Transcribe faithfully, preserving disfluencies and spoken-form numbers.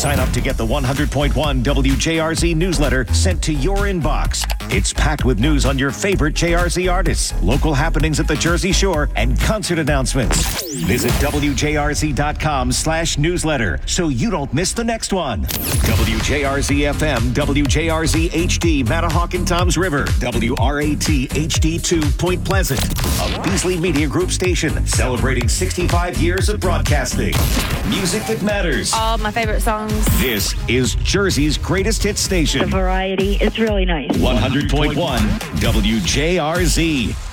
Sign up to get the one hundred point one W J R Z newsletter sent to your inbox. It's packed with news on your favorite J R Z artists, local happenings at the Jersey Shore, and concert announcements. Visit W J R Z dot com slash newsletter so you don't miss the next one. W J R Z F M, W J R Z H D, Mattahawk and Toms River, W R A T H D two, Point Pleasant, a Beasley Media Group station celebrating sixty-five years of broadcasting. Music that matters. All my favorite songs. This is Jersey's greatest hit station. The variety is really nice. one hundred point one W J R Z.